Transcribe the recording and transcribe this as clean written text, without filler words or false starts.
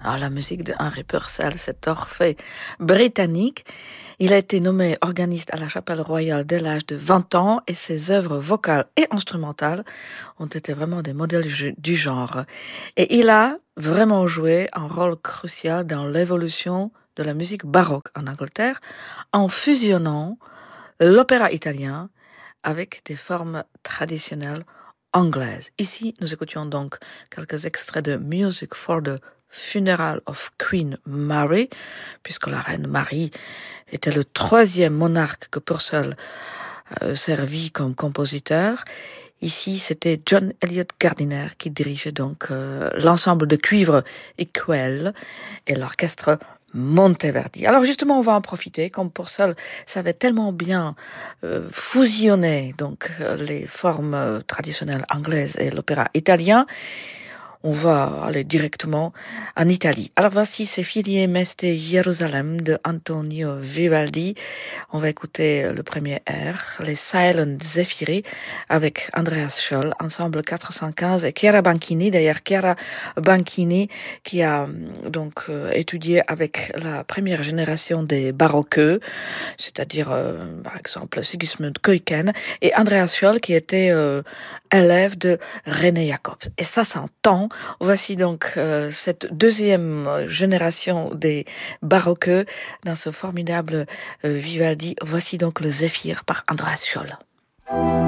Alors, la musique de Henry Purcell, cet Orphée britannique, il a été nommé organiste à la Chapelle Royale dès l'âge de 20 ans et ses œuvres vocales et instrumentales ont été vraiment des modèles du genre. Et il a vraiment joué un rôle crucial dans l'évolution de la musique baroque en Angleterre en fusionnant l'opéra italien avec des formes traditionnelles anglaises. Ici, nous écoutions donc quelques extraits de Music for the Funeral of Queen Mary, puisque la reine Marie était le troisième monarque que Purcell servit comme compositeur. Ici, c'était John Elliott Gardiner qui dirigeait donc l'ensemble de cuivre et quelle et l'orchestre Monteverdi. Alors justement, on va en profiter, comme Purcell savait tellement bien fusionner donc les formes traditionnelles anglaises et l'opéra italien. On va aller directement en Italie. Alors voici ces Filie Meste Jérusalem de Antonio Vivaldi. On va écouter le premier air, les Silent Zeffiri, avec Andreas Scholl, ensemble 415, et Chiara Banchini, d'ailleurs Chiara Banchini, qui a donc étudié avec la première génération des baroqueux, c'est-à-dire par exemple Sigismund Keuken, et Andreas Scholl, qui était élève de René Jacobs. Et ça s'entend. Voici donc cette deuxième génération des baroqueux dans ce formidable Vivaldi. Voici donc le Zéphyr par Andreas Scholl.